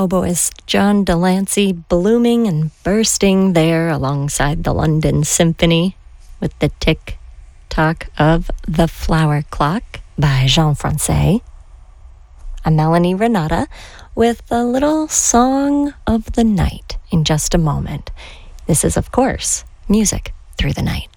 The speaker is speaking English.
oboist John Delancey blooming and bursting there alongside the London Symphony with the tick-tock of The Flower Clock by Jean Francais. I'm Melanie Renata with a little Song of the Night in just a moment. This is, of course, Music Through the Night.